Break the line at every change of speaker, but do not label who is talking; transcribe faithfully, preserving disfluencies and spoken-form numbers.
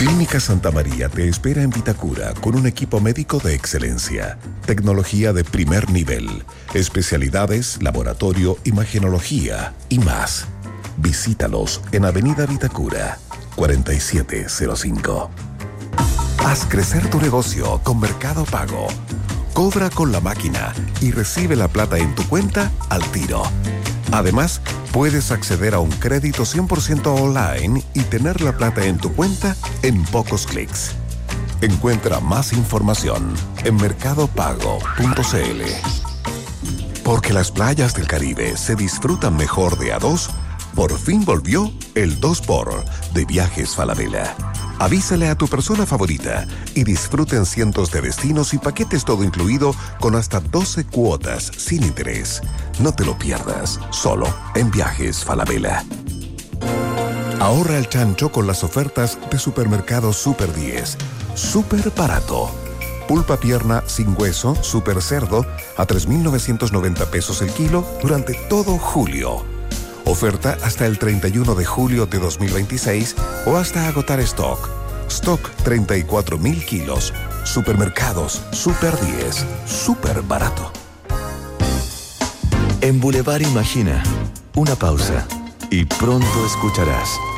Clínica Santa María te espera en Vitacura con un equipo médico de excelencia, tecnología de primer nivel, especialidades, laboratorio, imagenología y más. Visítalos en Avenida Vitacura, cuarenta y siete cero cinco. Haz crecer tu negocio con Mercado Pago. Cobra con la máquina y recibe la plata en tu cuenta al tiro. Además, puedes acceder a un crédito cien por ciento online y tener la plata en tu cuenta en pocos clics. Encuentra más información en mercado pago punto c l. Porque las playas del Caribe se disfrutan mejor de a dos, por fin volvió el dos por de Viajes Falabella. Avísale a tu persona favorita y disfruten cientos de destinos y paquetes todo incluido con hasta doce cuotas sin interés. No te lo pierdas, solo en Viajes Falabella. Ahorra el chancho con las ofertas de Supermercado Super diez. Súper barato. Pulpa pierna sin hueso, super cerdo, a tres mil novecientos noventa pesos el kilo durante todo julio. Oferta hasta el treinta y uno de julio de dos mil veintiséis o hasta agotar stock. Stock treinta y cuatro mil kilos. Supermercados Super diez. Súper barato.
En Boulevard Imagina, una pausa y pronto escucharás